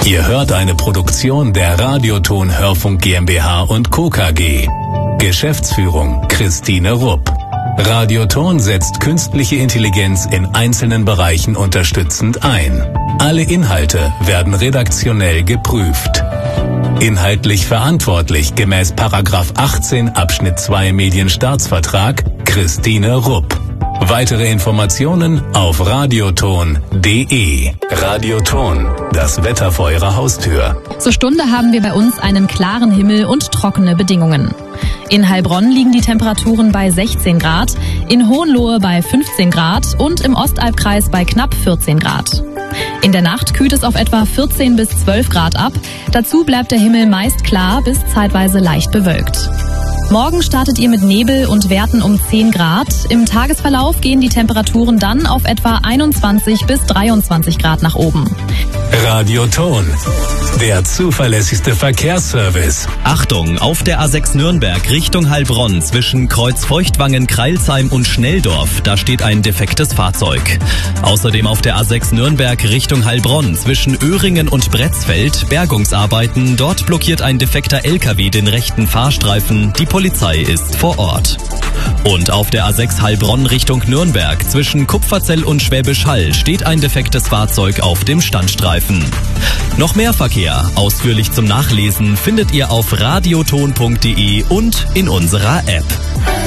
Ihr hört eine Produktion der Radioton Hörfunk GmbH und Co. KG. Geschäftsführung Christine Rupp. Radioton setzt künstliche Intelligenz in einzelnen Bereichen unterstützend ein. Alle Inhalte werden redaktionell geprüft. Inhaltlich verantwortlich gemäß § 18 Abschnitt 2 Medienstaatsvertrag Christine Rupp. Weitere Informationen auf radioton.de. Radioton, das Wetter vor Ihrer Haustür. Zur Stunde haben wir bei uns einen klaren Himmel und trockene Bedingungen. In Heilbronn liegen die Temperaturen bei 16 Grad, in Hohenlohe bei 15 Grad und im Ostalbkreis bei knapp 14 Grad. In der Nacht kühlt es auf etwa 14 bis 12 Grad ab. Dazu bleibt der Himmel meist klar bis zeitweise leicht bewölkt. Morgen startet ihr mit Nebel und Werten um 10 Grad. Im Tagesverlauf gehen die Temperaturen dann auf etwa 21 bis 23 Grad nach oben. Radioton, der zuverlässigste Verkehrsservice. Achtung, auf der A6 Nürnberg Richtung Heilbronn zwischen Kreuzfeuchtwangen, Kreilsheim und Schnelldorf, da steht ein defektes Fahrzeug. Außerdem auf der A6 Nürnberg Richtung Heilbronn zwischen Öhringen und Bretzfeld Bergungsarbeiten, dort blockiert ein defekter LKW den rechten Fahrstreifen, die Polizei ist vor Ort. Und auf der A6 Heilbronn Richtung Nürnberg zwischen Kupferzell und Schwäbisch Hall steht ein defektes Fahrzeug auf dem Standstreifen. Noch mehr Verkehr, ausführlich zum Nachlesen, findet ihr auf radioton.de und in unserer App.